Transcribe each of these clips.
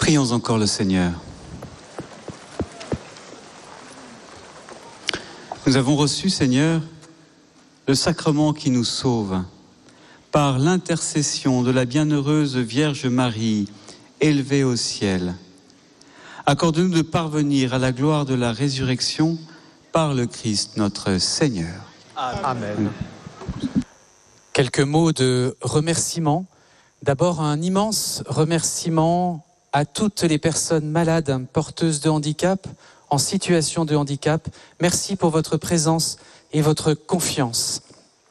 Prions encore le Seigneur. Nous avons reçu, Seigneur, le sacrement qui nous sauve. Par l'intercession de la bienheureuse Vierge Marie, élevée au ciel. Accorde-nous de parvenir à la gloire de la résurrection par le Christ notre Seigneur. Amen. Quelques mots de remerciement. D'abord, un immense remerciement à toutes les personnes malades, porteuses de handicap, en situation de handicap. Merci pour votre présence et votre confiance.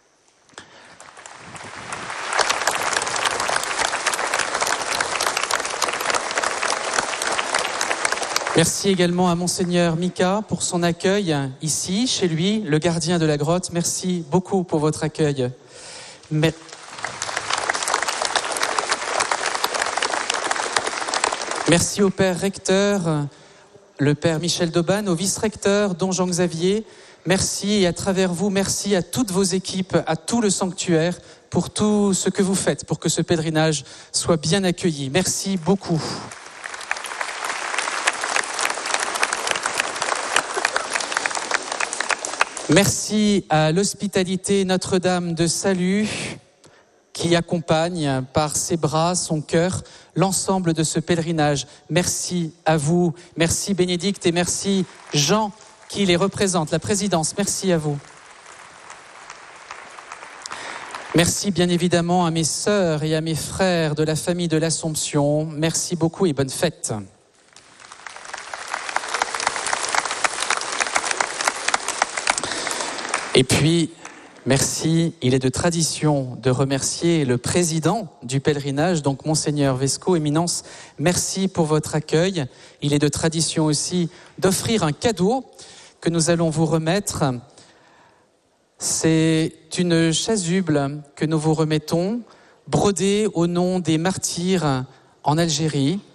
Merci également à Monseigneur Mika pour son accueil ici, chez lui, le gardien de la grotte. Merci beaucoup pour votre accueil. Merci au Père recteur, le Père Michel Dauban, au vice-recteur, Don Jean-Xavier. Merci et à travers vous, merci à toutes vos équipes, à tout le sanctuaire pour tout ce que vous faites, pour que ce pèlerinage soit bien accueilli. Merci beaucoup. Merci à l'hospitalité Notre-Dame de Salut qui accompagne par ses bras, son cœur, l'ensemble de ce pèlerinage. Merci à vous, merci Bénédicte et merci Jean qui les représente, la présidence. Merci à vous. Merci bien évidemment à mes sœurs et à mes frères de la famille de l'Assomption. Merci beaucoup et bonne fête. Et puis, merci, il est de tradition de remercier le président du pèlerinage, donc Monseigneur Vesco, Éminence, merci pour votre accueil. Il est de tradition aussi d'offrir un cadeau que nous allons vous remettre. C'est une chasuble que nous vous remettons, brodée au nom des martyrs en Algérie.